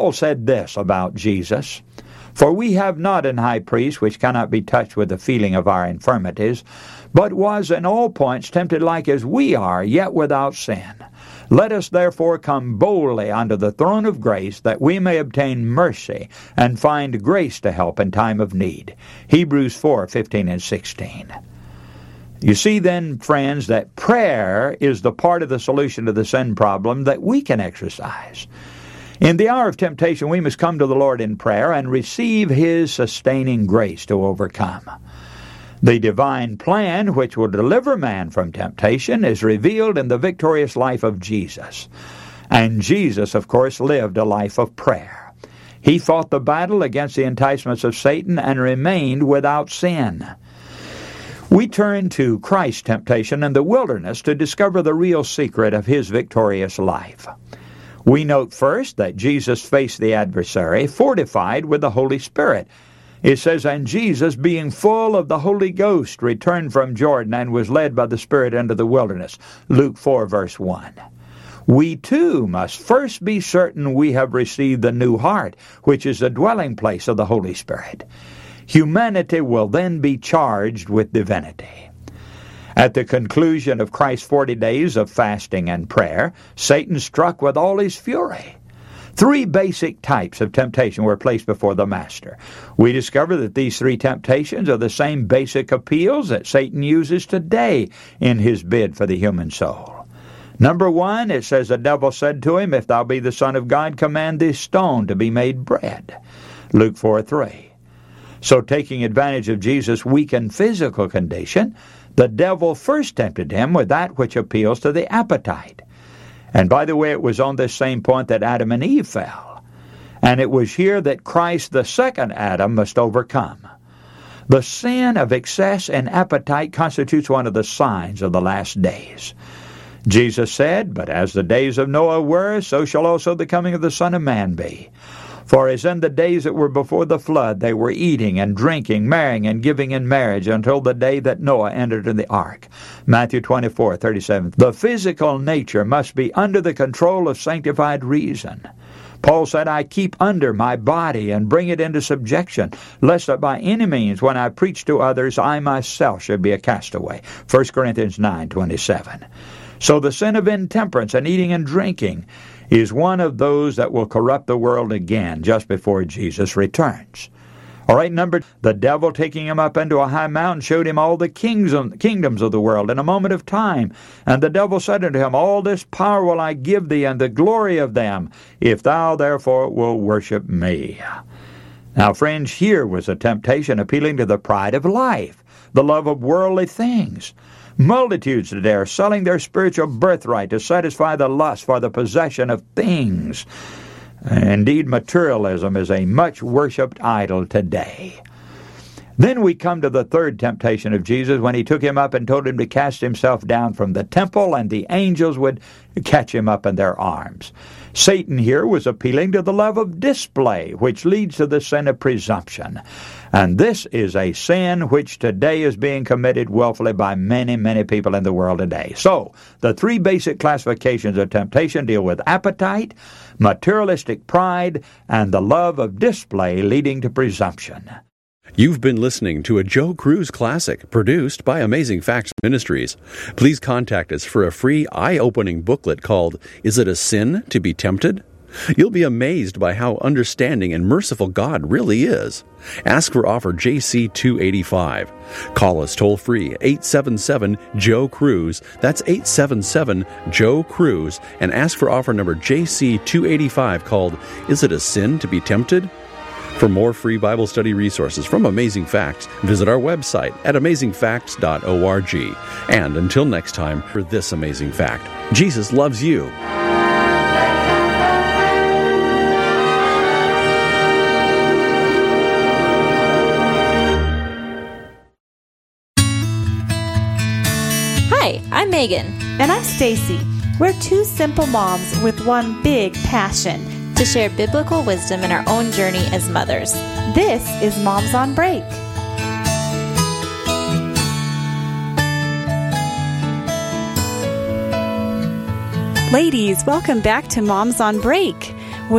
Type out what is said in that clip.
Paul said this about Jesus, "For we have not an high priest which cannot be touched with the feeling of our infirmities, but was in all points tempted like as we are, yet without sin. Let us therefore come boldly unto the throne of grace, that we may obtain mercy and find grace to help in time of need." Hebrews 4:15 and 16. You see then, friends, that prayer is the part of the solution to the sin problem that we can exercise. In the hour of temptation, we must come to the Lord in prayer and receive His sustaining grace to overcome. The divine plan which will deliver man from temptation is revealed in the victorious life of Jesus. And Jesus, of course, lived a life of prayer. He fought the battle against the enticements of Satan and remained without sin. We turn to Christ's temptation in the wilderness to discover the real secret of His victorious life. We note first that Jesus faced the adversary fortified with the Holy Spirit. It says, "And Jesus, being full of the Holy Ghost, returned from Jordan and was led by the Spirit into the wilderness." Luke 4, verse 1. We too must first be certain we have received the new heart, which is the dwelling place of the Holy Spirit. Humanity will then be charged with divinity. At the conclusion of Christ's 40 days of fasting and prayer, Satan struck with all his fury. 3 basic types of temptation were placed before the Master. We discover that these 3 temptations are the same basic appeals that Satan uses today in his bid for the human soul. Number 1, it says, "The devil said to him, If thou be the Son of God, command this stone to be made bread." Luke 4:3. So taking advantage of Jesus' weakened physical condition, the devil first tempted him with that which appeals to the appetite. And by the way, it was on this same point that Adam and Eve fell. And it was here that Christ, the second Adam, must overcome. The sin of excess in appetite constitutes one of the signs of the last days. Jesus said, "But as the days of Noah were, so shall also the coming of the Son of Man be. For as in the days that were before the flood, they were eating and drinking, marrying and giving in marriage, until the day that Noah entered in the ark." Matthew 24:37. The physical nature must be under the control of sanctified reason. Paul said, "I keep under my body and bring it into subjection, lest that by any means, when I preach to others, I myself should be a castaway." 1 Corinthians 9:27. So the sin of intemperance and eating and drinking is one of those that will corrupt the world again just before Jesus returns. All right, the devil taking him up into a high mountain showed him all the kingdoms of the world in a moment of time. And the devil said unto him, "All this power will I give thee, and the glory of them, if thou therefore wilt worship me." Now, friends, here was a temptation appealing to the pride of life, the love of worldly things. Multitudes today are selling their spiritual birthright to satisfy the lust for the possession of things. Indeed, materialism is a much worshipped idol today. Then we come to the third temptation of Jesus when He took him up and told him to cast himself down from the temple, and the angels would catch him up in their arms. Satan here was appealing to the love of display, which leads to the sin of presumption. And this is a sin which today is being committed willfully by many, many people in the world today. So, the 3 basic classifications of temptation deal with appetite, materialistic pride, and the love of display leading to presumption. You've been listening to a Joe Cruz Classic produced by Amazing Facts Ministries. Please contact us for a free eye-opening booklet called Is It a Sin to Be Tempted? You'll be amazed by how understanding and merciful God really is. Ask for offer JC285. Call us toll-free 877-JOE-CRUISE. That's 877-JOE-CRUISE. And ask for offer number JC285 called Is It a Sin to Be Tempted? For more free Bible study resources from Amazing Facts, visit our website at amazingfacts.org. And until next time, for this amazing fact, Jesus loves you. Hi, I'm Megan. And I'm Stacy. We're 2 simple moms with one big passion: to share biblical wisdom in our own journey as mothers. This is Moms on Break. Ladies, welcome back to Moms on Break.